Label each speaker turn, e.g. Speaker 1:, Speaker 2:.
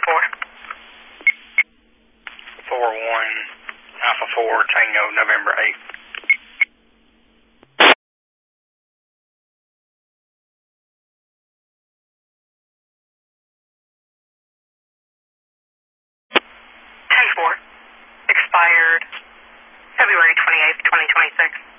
Speaker 1: 4.
Speaker 2: 41 Alpha 4 Tango November 8th.
Speaker 1: Expired February 28th, 2026.